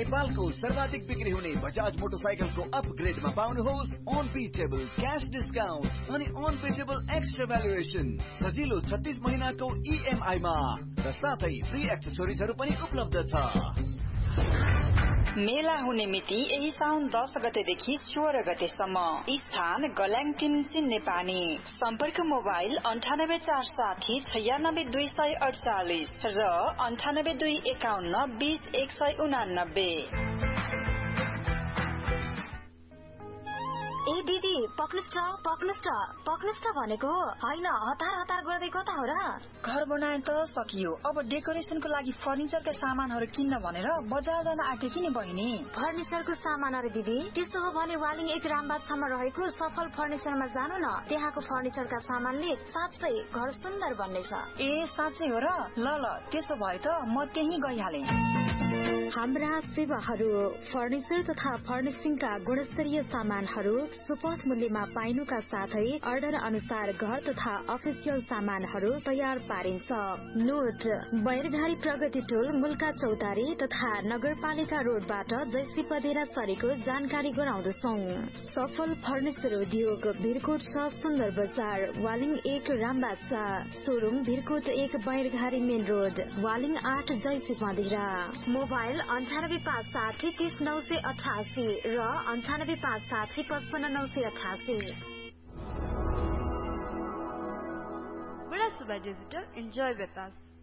नेपालको सर्वाधिक बिक्री हुने बजाज मोटरसाइकलको अपग्रेडमा पाउनुहोस् अनबिटेबल क्याश डिस्काउन्ट अनि अनबिटेबल एक्स्ट्रा भ्यालुएसन सजिलो 36 महिनाको EMI मा र साथै फ्री एक्सेसरिजहरू पनि उपलब्ध छ। मेला हुने मिति यही साउन 10 गतेदेखि 16 गतेसम्म। स्थान गल्याङटिन चिन्ने पानी। सम्पर्क मोबाइल 9846 96248 र 9825 20189। ए दिदी पक्नुस् भनेको हैन, हतार गर्दै कता हो र? घर बनाए त सकियो, अब डेकोरेसनको लागि फर्निचरका सामानहरू किन्न भनेर बजार जान आँटेकी नि बहिनी। फर्निचरको सामान अरे दिदी? त्यसो हो भने वालिङ 1 रामबागसम्म रहेको सफल फर्निचरमा जानु न। त्यहाँको फर्निचरका सामानले साँच्चै घर सुन्दर बन्नेछ। ए साँच्चै हो र? ल त्यसो भए त म त्यही गइहाले। हाम्रा सेवाहरू फर्निचर तथा फर्निशिङका गुणस्तरीय सामानहरू सुपथ मूल्यमा पाइनुका साथै अर्डर अनुसार घर तथा अफिसियल सामानहरू तयार पारिन्छ। नोट: बैरघारी प्रगति टोल मुल्का चौतारी तथा नगरपालिका रोडबाट जैसी पदेरा सरेको जानकारी गराउँदछौ। सफल फर्निचर उद्योग भिरकोट 6 सुन्दर बजार, वालिङ 1 रामबाग, सोरुङ भिरकोट 1 बैरघारी मेन रोड, वालिङ 8 जैसी पदेरा। मोबाइल 9856 30988 र 9856 55988। Bada Suba Digital, enjoy with us.